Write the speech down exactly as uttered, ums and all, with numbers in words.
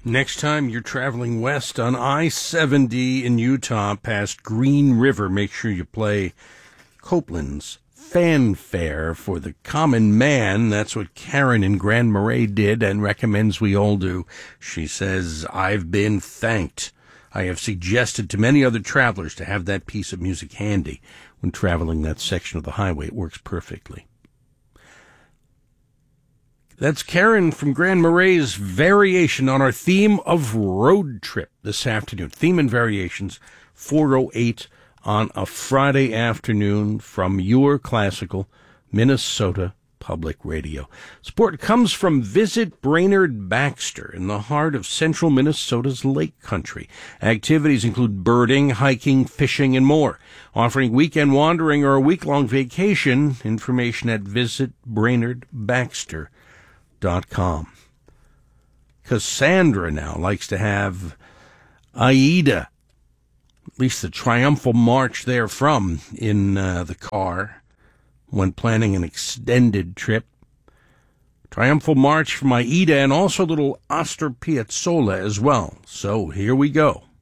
Next time you're traveling west on I seventy in Utah past Green River, make sure you play Copeland's Fanfare for the Common Man. That's what Karen in Grand Marais did and recommends we all do. She says, I've been thanked. I have suggested to many other travelers to have that piece of music handy when traveling that section of the highway. It works perfectly. That's Karen from Grand Marais' variation on our theme of road trip this afternoon. Theme and variations, four oh eight on a Friday afternoon from your classical Minnesota Public Radio. Support comes from Visit Brainerd Baxter in the heart of central Minnesota's Lake Country. Activities include birding, hiking, fishing, and more. Offering weekend wandering or a week-long vacation. Information at visit brainerd baxter dot com. Cassandra now likes to have Aida, at least the triumphal march therefrom, in uh, the car when planning an extended trip. Triumphal march from Aida and also a little Astor Piazzolla as well. So here we go.